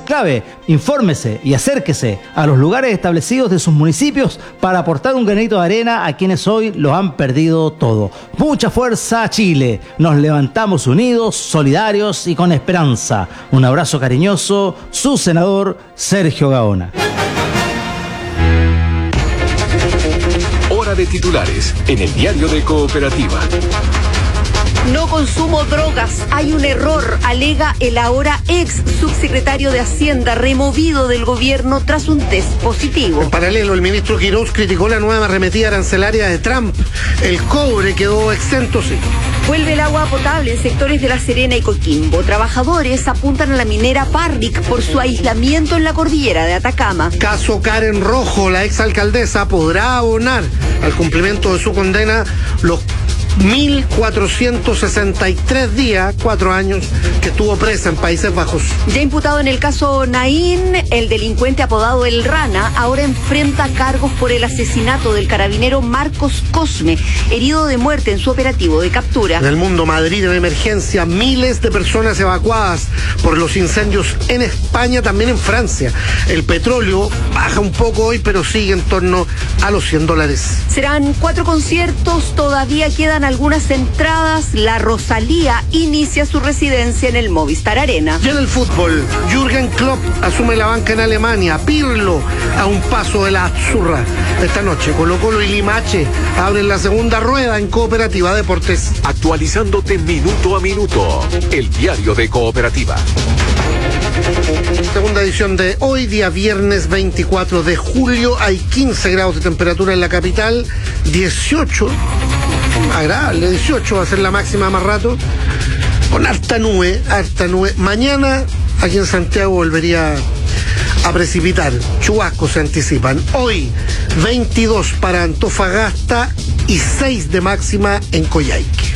clave. Infórmese y acérquese a los lugares establecidos de sus municipios para aportar un granito de arena a quienes hoy lo han perdido todo. Mucha fuerza, Chile. Nos levantamos unidos, solidarios y con esperanza. Un abrazo cariñoso, su senador Sergio Gaona. Hora de titulares en el diario de Cooperativa. No consumo drogas, hay un error, alega el ahora ex subsecretario de Hacienda, removido del gobierno tras un test positivo. En paralelo, el ministro Quirós criticó la nueva arremetida arancelaria de Trump. El cobre quedó exento, sí. Vuelve el agua potable en sectores de La Serena y Coquimbo. Trabajadores apuntan a la minera Parric por su aislamiento en la cordillera de Atacama. Caso Karen Rojo, la exalcaldesa podrá abonar al cumplimiento de su condena los 1.463 días, 4 años, que estuvo presa en Países Bajos. Ya imputado en el caso Naín, el delincuente apodado El Rana ahora enfrenta cargos por el asesinato del carabinero Marcos Cosme, herido de muerte en su operativo de captura. En el mundo, Madrid en emergencia, miles de personas evacuadas por los incendios en España, también en Francia. El petróleo baja un poco hoy, pero sigue en torno a los $100. Serán 4 conciertos, todavía quedan algunas entradas. La Rosalía inicia su residencia en el Movistar Arena. Y en el fútbol, Jürgen Klopp asume la banca en Alemania. Pirlo a un paso de la Azzurra. Esta noche, Colo-Colo y Limache abren la segunda rueda en Cooperativa Deportes. Actualizándote minuto a minuto, el diario de Cooperativa. Segunda edición de hoy, día viernes 24 de julio. Hay 15 grados de temperatura en la capital, 18, agradable, 18 va a ser la máxima más rato, con harta nube. Mañana aquí en Santiago volvería a precipitar, chubascos se anticipan. Hoy 22 para Antofagasta y 6 de máxima en Coyhaique.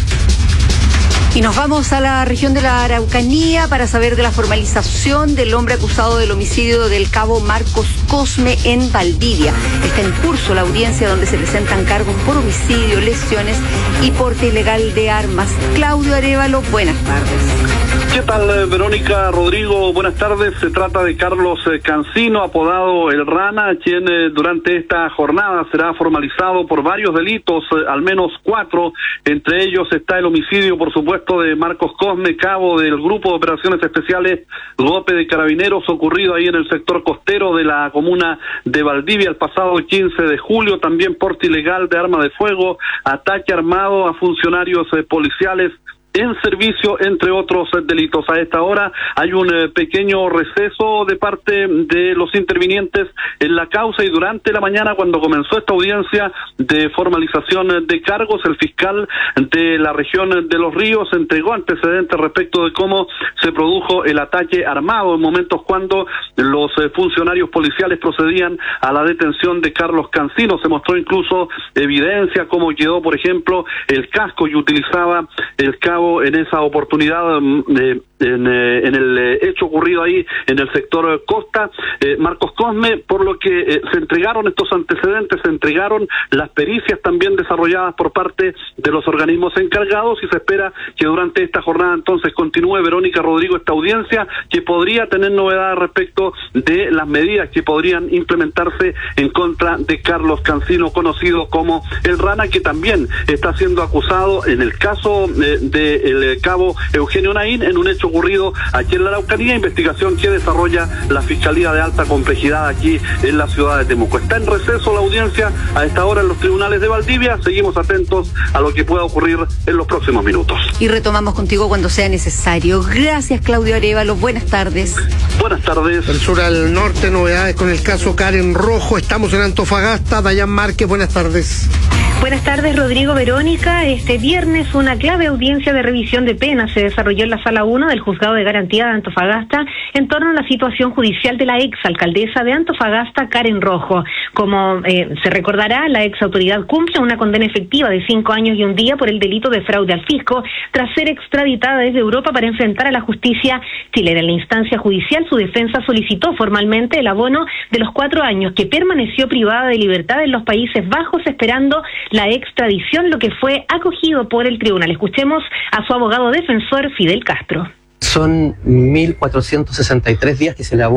Y nos vamos a la región de la Araucanía para saber de la formalización del hombre acusado del homicidio del cabo Marcos Cosme en Valdivia. Está en curso la audiencia donde se presentan cargos por homicidio, lesiones y porte ilegal de armas. Claudio Arévalo, buenas tardes. ¿Qué tal, Verónica, Rodrigo? Buenas tardes. Se trata de Carlos Cancino, apodado El Rana, quien durante esta jornada será formalizado por varios delitos, al menos 4. Entre ellos está el homicidio, por supuesto, de Marcos Cosme, cabo del Grupo de Operaciones Especiales Golpe de Carabineros, ocurrido ahí en el sector costero de la comuna de Valdivia el pasado 15 de julio. También porte ilegal de arma de fuego, ataque armado a funcionarios policiales en servicio, entre otros delitos. A esta hora hay un pequeño receso de parte de los intervinientes en la causa, y durante la mañana, cuando comenzó esta audiencia de formalización de cargos, el fiscal de la región de Los Ríos entregó antecedentes respecto de cómo se produjo el ataque armado en momentos cuando los funcionarios policiales procedían a la detención de Carlos Cancino. Se mostró incluso evidencia cómo quedó, por ejemplo, el casco que utilizaba el cabo en esa oportunidad en el hecho ocurrido ahí en el sector Costa, Marcos Cosme, por lo que se entregaron estos antecedentes, se entregaron las pericias también desarrolladas por parte de los organismos encargados, y se espera que durante esta jornada entonces continúe, Verónica, Rodrigo, esta audiencia que podría tener novedades respecto de las medidas que podrían implementarse en contra de Carlos Cancino, conocido como El Rana, que también está siendo acusado en el caso de el cabo Eugenio Naín en un hecho ocurrido aquí en la Araucanía, investigación que desarrolla la Fiscalía de Alta Complejidad aquí en la ciudad de Temuco. Está en receso la audiencia a esta hora en los tribunales de Valdivia. Seguimos atentos a lo que pueda ocurrir en los próximos minutos. Y retomamos contigo cuando sea necesario. Gracias, Claudio Arévalo. Buenas tardes. Buenas tardes. Del sur al norte, novedades con el caso Karen Rojo. Estamos en Antofagasta. Dayan Márquez, buenas tardes. Buenas tardes, Rodrigo, Verónica. Este viernes una clave audiencia de revisión de penas se desarrolló en la Sala 1 del Juzgado de Garantía de Antofagasta en torno a la situación judicial de la exalcaldesa de Antofagasta, Karen Rojo. Como se recordará, la exautoridad cumple una condena efectiva de 5 años y un día por el delito de fraude al fisco, tras ser extraditada desde Europa para enfrentar a la justicia chilena. En la instancia judicial, su defensa solicitó formalmente el abono de los 4 años que permaneció privada de libertad en los Países Bajos esperando la extradición, lo que fue acogido por el tribunal. Escuchemos a su abogado defensor, Fidel Castro. Son 1.463 días que se le